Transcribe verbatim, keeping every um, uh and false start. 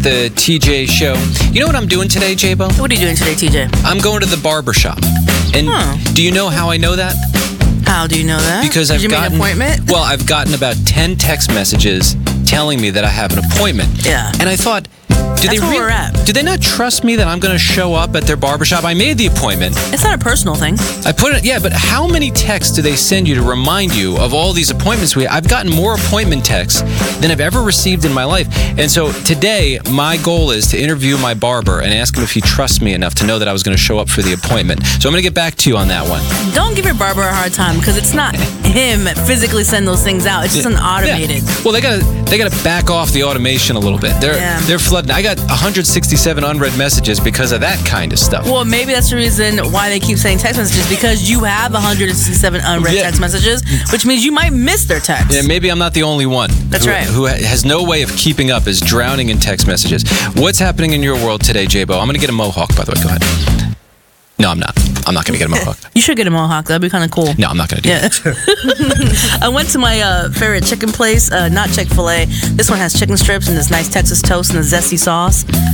The T J Show. You know what I'm doing today, J-Bo? What are you doing today, T J? I'm going to the barber shop. And Huh. do you know how I know that? How do you know that? Because Did I've you gotten make an appointment? Well, I've gotten about ten text messages telling me that I have an appointment. Yeah. And I thought, do That's they where re- we're at. do they not trust me that I'm going to show up at their barbershop? I made the appointment. It's not a personal thing. I put it, yeah, but how many texts do they send you to remind you of all these appointments we I've gotten more appointment texts than I've ever received in my life. And so today, my goal is to interview my barber and ask him if he trusts me enough to know that I was going to show up for the appointment. So I'm going to get back to you on that one. Don't give your barber a hard time because it's not him physically send those things out. It's just an automated. Yeah. Well, they gotta they gotta back off the automation a little bit. They're Yeah. they're flooding. I got one hundred sixty-seven unread messages because of that kind of stuff. Well, maybe that's the reason why they keep saying text messages, because you have one hundred sixty-seven unread Yeah. text messages, which means you might miss their text. Yeah, maybe I'm not the only one. That's who, right. Who has no way of keeping up, is drowning in text messages. What's happening in your world today, J-Bo? I'm gonna get a mohawk, by the way. Go ahead. No, I'm not. I'm not gonna get a mohawk. You should get a mohawk. That'd be kind of cool. No, I'm not gonna do Yeah. that. I went to my uh, favorite chicken place, uh, not Chick-fil-A. This one has chicken strips and this nice Texas toast and a zesty sauce.